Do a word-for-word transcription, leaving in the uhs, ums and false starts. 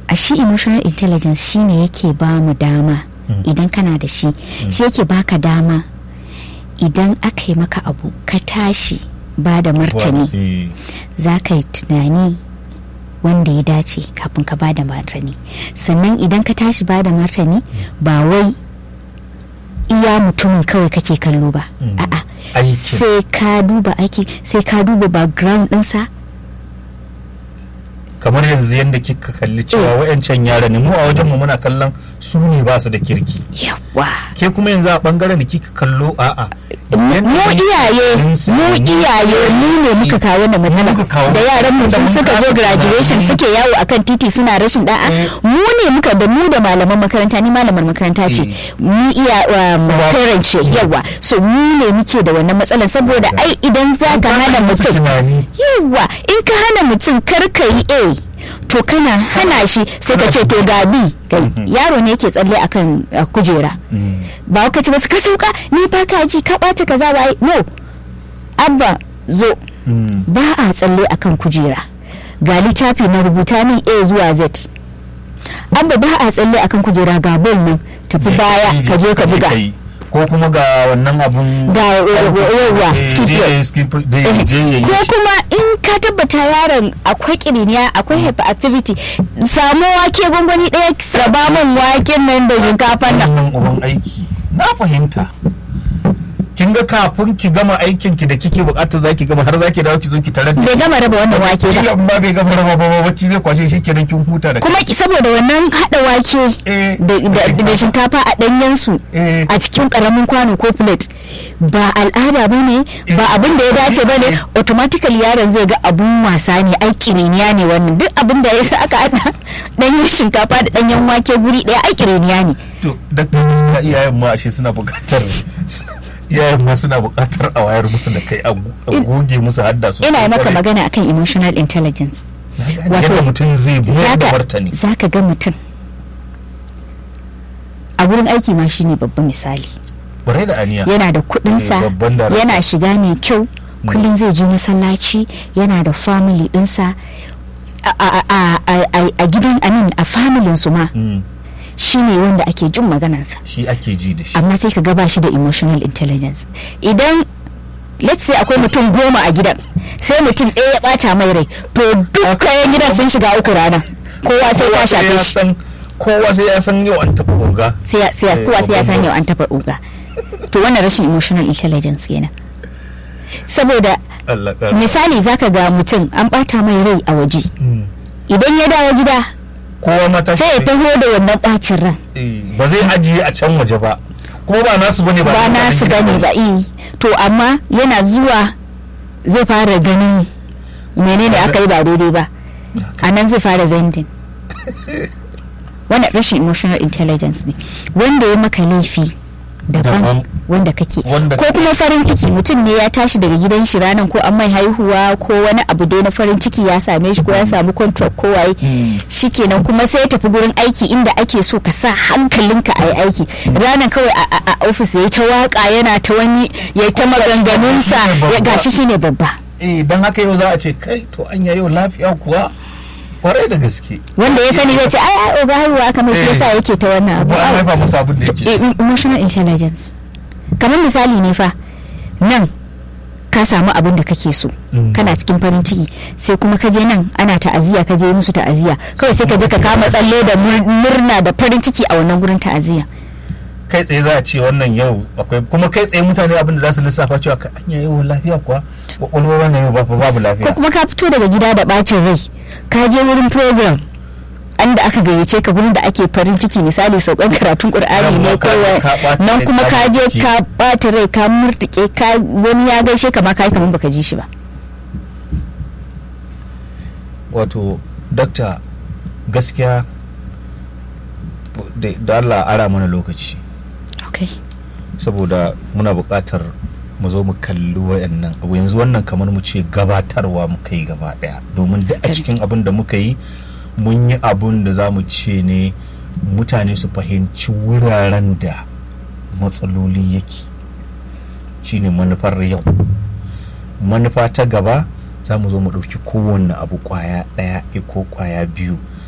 a shi emotional intelligence shine yake ba mu dama mm. idan kana da shi mm. shi yake baka dama idan aka yi maka abu ka tashi ba da martani mm. za ka yi tunani wanda ya dace kafin ka ba da martani. Sannan idan ka tashi ba da martani mm. ba wai iya mutumin kawai kake kallo ba mm. a'a sai ka duba aiki, sai ka duba background ɗinsa. Kamar yanzu yadda kika kalli cewa wayancan yara ne, mu a wajen mu muna kallon su ne ba su da kirki. Yawa. Ke kuma yanzu a bangaren da kika kallo a'a. Mu iyaye, mu iyaye mu ne muka kawo wannan matsala. Da yaran mu sun suka zo graduation suke yawo akan titi suna rashin da'a. Mu ne muka da mu da malaman makaranta, ni malamar makaranta ce. Mu iya parent ce yawa. So mu ne muke da wannan matsalar saboda ai idan za ka hana mutum yawa in ka hana mutum kar ka yi A to kana hana shi sai ka ce to ga B kai yaro ne yake tsalle akan kujera ba ka ce ba ka sauka ni ba ka ji ka bata kaza ba no abba zo ba a tsalle akan kujera ga littafi na rubuta min A zuwa Z. Abba ba a tsalle akan kujera ga ball nan tafi baya ka je ka buga ko kuma ga wannan abun ga yawa ko kuma in ka tabbata yaron akwai kiriniya akwai hyperactivity samu wake gwangwani daya raba min waken nan da shinkafan nan uban aiki na fahimta. Kin ga kafin ki gama aikin ki da kike bukatar zaki gama har zaki dawo ki zo ki tarar da bai gama raba wannan wake ba amma bai gama raba ba wacce zai kwashe shi kenan kin huta da kuma saboda wannan hada wake da shinkafa a danyen su a cikin karamin kwano ko plate ba al'ada bane ba abin da ya dace bane automatically yaron zai ga abun wasa ne ai kiriniya ne wannan duk abin da yasa aka hada danyen shinkafa da danyen wake guri daya ai kiriniya ne. To dakta iyayen ma shi suna bukatar iyayen ma suna buƙatar a wayar musu da kai a goge musu hadda su. Ina maka magana akan emotional intelligence. Wato mutum zai bayar da martani. Zaka ga mutum a wurin aiki ma shine babban misali. Bare da aniya. Yana da kuɗinsa, yana shiga mai kyau, kullum zai je masallaci, yana da family ɗinsa a gidan amin a familin su ma. Shi ne wanda ake jin maganarsa, shi ake ji da shi, amma sai ka gaba shi da emotional intelligence. Idan let's say akwai mutum goma a gidan sai mutum ɗaya ya ɓata mai rai to duk kayan gidan sun shiga uku rana kowa sai ya shafe shi, kowa sai ya san yau an taɓa oga, sai kowa sai ya san yau an taɓa oga. To wannan rashin emotional intelligence kenan. Saboda misali zaka ga mutum an ɓata mai rai a waje, idan ya dawo gida kowa mata sai ya taho da wannan bacin ran ba zai ajiye a can waje ba kuma ba nasu bane ba ba nasu bane ba eh to amma yana zuwa zai fara ganin menene aka yi ba daidai ba anan zai fara vending. Wannan rashin emotional intelligence ne. Wanda ya maka laifi daban wanda kake ko kuma farin ciki mutum ne ya tashi daga gidan shi ranan ko an mai haihuwa ko wani abu dai na farin ciki ya same shi ko ya samu contract ko waye shikenan kuma sai ya tafi gurin aiki inda ake so ka sa hankalinka a yi aiki ranan kawai a office yayi ta waka yana ta wani yayi ta maganganunsa ya gashi shine babba eh dan haka yau za a ce kai to anya yau lafiya kuwa kwarai da gaske wanda ya sani zai ce ai ai ba haihuwa aka mai shi yasa yake ta wannan abu ba a haifa masa abin da yake emotional intelligence. Kamar misali ne fa nan ka samu abin da kake so kana cikin farin ciki sai kuma ka je nan ana ta'aziyya ka je musu ta'aziyya kawai sai ka je ka kama tsalle da murna da farin ciki a wannan gurin ta'aziyya kai tsaye za a ce wannan yau akwai kuma kai tsaye mutane abin da za su lissafa cewa ka anya yau lafiya kuwa kwakwalwar wannan yau babu lafiya ko kuma ka fito daga gida da bacin rai ka je wurin program an da aka gayyace ka gurin da ake farin ciki misali saukan karatun Qur'ani ne kawai nan kuma ka je ka bata rai ka murtuke ka wani ya gaishe ka ma kai kaman baka ji shi ba. Wato doctor gaskiya da Allah ara mana lokaci okay saboda muna buƙatar mu zo mu kalli wayannan abu yanzu wannan kamar mu ce gabatarwa muka yi gaba daya domin duk a cikin abin da muka yi mun yi abun da za mu ce ne mutane su fahimci wuraren da matsaloli yake shine manufar yau. Manufa ta gaba za mu zo mu ɗauki kowanne abu kwaya ɗaya ko kwaya biyu